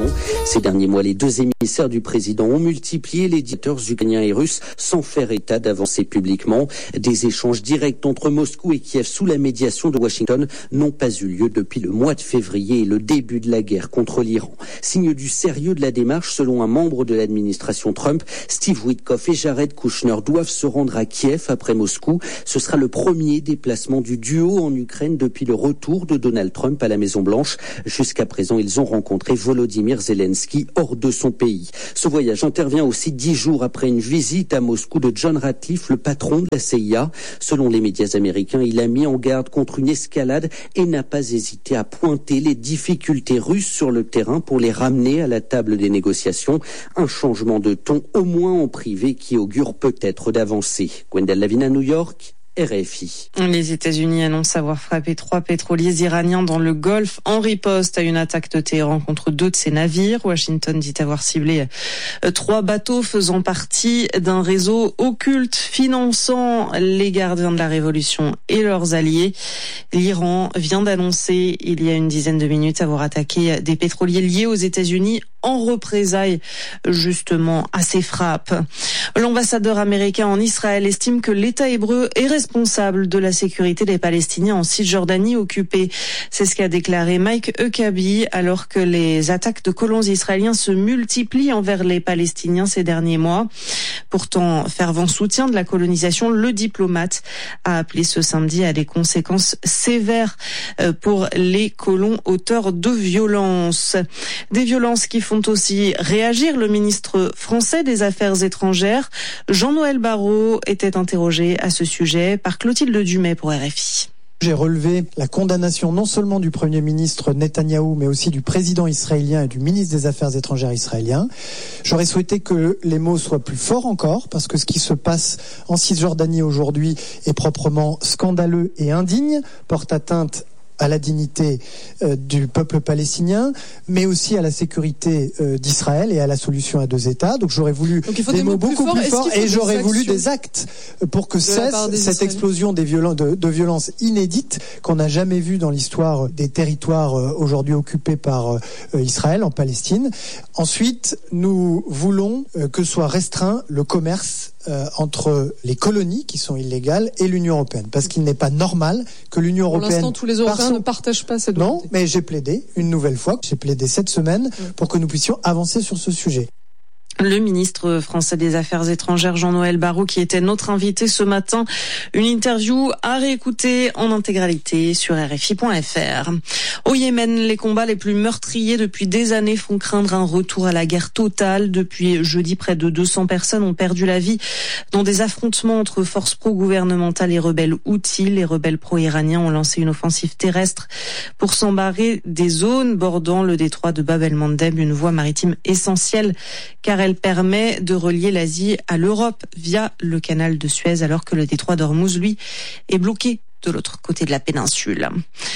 Ces derniers mois, les deux émissaires du président ont multiplié les dictateurs ukrainiens et russes sans faire état d'avancer publiquement. Des échanges directs entre Moscou et Kiev sous la médiation de Washington n'ont pas eu lieu depuis le mois de février et le début de la guerre contre l'Iran. Signe du sérieux de la démarche, selon un membre de l'administration Trump, Steve Witkoff et Jared Kushner doivent se rendre à Kiev après Moscou. Ce sera le premier déplacement du duo en Ukraine depuis le retour de Donald Trump à la Maison-Blanche. Jusqu'à présent, ils ont rencontré Volodymyr Zelensky hors de son pays. Ce voyage intervient aussi 10 jours après une visite à Moscou de John Ratcliffe, le patron de la CIA. Selon les médias américains, il a mis en garde contre une escalade et n'a pas hésité à pointer les difficultés russes sur le terrain pour les ramener à la table des négociations. Un changement de ton, au moins en privé, qui augure peut-être d'avancées. Gwendal Lavin à New York, RFI. Les États-Unis annoncent avoir frappé 3 pétroliers iraniens dans le Golfe en riposte à une attaque de Téhéran contre 2 de ses navires. Washington dit avoir ciblé 3 bateaux faisant partie d'un réseau occulte finançant les gardiens de la révolution et leurs alliés. L'Iran vient d'annoncer il y a une dizaine de minutes avoir attaqué des pétroliers liés aux États-Unis en représailles justement à ces frappes. L'ambassadeur américain en Israël estime que l'État hébreu est responsable de la sécurité des Palestiniens en Cisjordanie occupée. C'est ce qu'a déclaré Mike Huckabee alors que les attaques de colons israéliens se multiplient envers les Palestiniens ces derniers mois. Pourtant, fervent soutien de la colonisation, le diplomate a appelé ce samedi à des conséquences sévères pour les colons auteurs de violences. Des violences qui font aussi réagir le ministre français des Affaires étrangères. Jean-Noël Barrot était interrogé à ce sujet par Clotilde Dumais pour RFI. J'ai relevé la condamnation non seulement du Premier ministre Netanyahou, mais aussi du président israélien et du ministre des Affaires étrangères israélien. J'aurais souhaité que les mots soient plus forts encore, parce que ce qui se passe en Cisjordanie aujourd'hui est proprement scandaleux et indigne, porte atteinte à la dignité du peuple palestinien, mais aussi à la sécurité d'Israël et à la solution à 2 États. Donc j'aurais voulu des mots beaucoup plus forts et j'aurais voulu des actes pour que cesse cette explosion de violences inédites qu'on n'a jamais vues dans l'histoire des territoires aujourd'hui occupés par Israël en Palestine. Ensuite, nous voulons que soit restreint le commerce entre les colonies qui sont illégales et l'Union européenne, parce qu'il n'est pas normal que l'Union européenne... Pour l'instant, tous les Européens ne partagent pas cette volonté. Non, mais j'ai plaidé une nouvelle fois, j'ai plaidé cette semaine pour que nous puissions avancer sur ce sujet. Le ministre français des Affaires étrangères Jean-Noël Barrot qui était notre invité ce matin. Une interview à réécouter en intégralité sur RFI.fr. Au Yémen, les combats les plus meurtriers depuis des années font craindre un retour à la guerre totale. Depuis jeudi, près de 200 personnes ont perdu la vie dans des affrontements entre forces pro-gouvernementales et rebelles houthis. Les rebelles pro-iraniens ont lancé une offensive terrestre pour s'embarrer des zones bordant le détroit de Bab el-Mandeb, une voie maritime essentielle car elle permet de relier l'Asie à l'Europe via le canal de Suez, alors que le détroit d'Ormuz, lui, est bloqué de l'autre côté de la péninsule.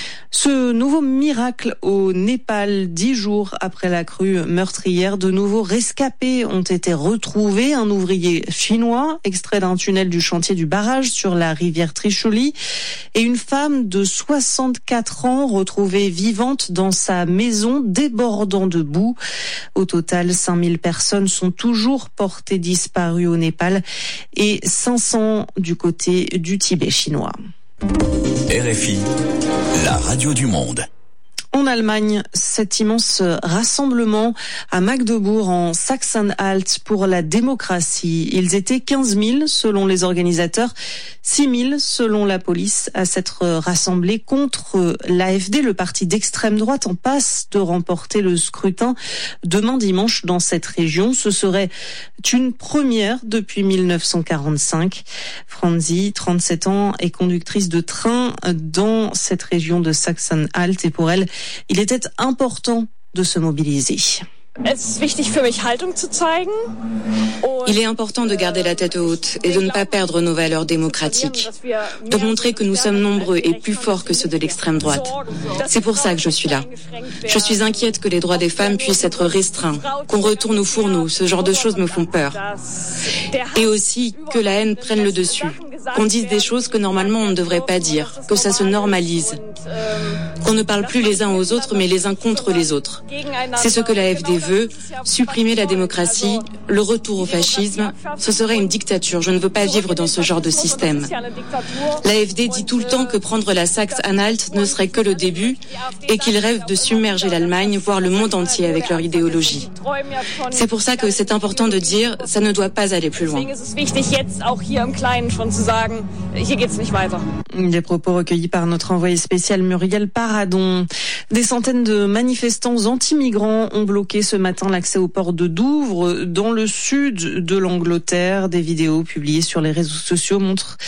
Ce nouveau miracle au Népal, 10 jours après la crue meurtrière, de nouveaux rescapés ont été retrouvés. Un ouvrier chinois extrait d'un tunnel du chantier du barrage sur la rivière Trishuli et une femme de 64 ans retrouvée vivante dans sa maison débordant de boue. Au total, 5000 personnes sont toujours portées disparues au Népal et 500 du côté du Tibet chinois. RFI, la radio du monde. En Allemagne, cet immense rassemblement à Magdebourg en Sachsen-Anhalt pour la démocratie. Ils étaient 15 000 selon les organisateurs, 6 000 selon la police à s'être rassemblés contre l'AfD, le parti d'extrême droite en passe de remporter le scrutin demain dimanche dans cette région. Ce serait une première depuis 1945. Franzi, 37 ans, est conductrice de train dans cette région de Sachsen-Anhalt et pour elle, il était important de se mobiliser. Il est important de garder la tête haute et de ne pas perdre nos valeurs démocratiques, de montrer que nous sommes nombreux et plus forts que ceux de l'extrême droite. C'est pour ça que je suis là. Je suis inquiète que les droits des femmes puissent être restreints, qu'on retourne au fourneau, ce genre de choses me font peur. Et aussi que la haine prenne le dessus. qu'on dise des choses que normalement on ne devrait pas dire, que ça se normalise, qu'on ne parle plus les uns aux autres mais les uns contre les autres. C'est ce que l'AfD veut, supprimer la démocratie, le retour au fascisme. Ce serait une dictature, je ne veux pas vivre dans ce genre de système. L'AfD dit tout le temps que prendre la Saxe-Anhalt ne serait que le début et qu'ils rêvent de submerger l'Allemagne, voire le monde entier avec leur idéologie. C'est pour ça que c'est important de dire, ça ne doit pas aller plus loin. Des propos recueillis par notre envoyé spécial Muriel Paradon. Des centaines de manifestants anti-migrants ont bloqué ce matin l'accès au port de Douvres dans le sud de l'Angleterre. Des vidéos publiées sur les réseaux sociaux montrent